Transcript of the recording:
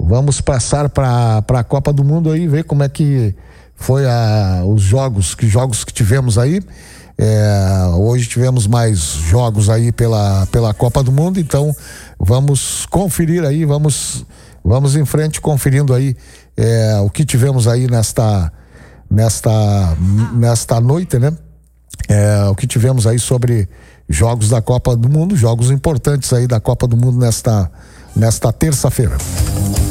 Vamos passar para a Copa do Mundo aí, ver como é que foi os jogos que tivemos aí. Hoje tivemos mais jogos aí pela Copa do Mundo, então vamos conferir aí, vamos em frente conferindo aí o que tivemos aí nesta noite, né? O que tivemos aí sobre jogos da Copa do Mundo, jogos importantes aí da Copa do Mundo nesta terça-feira.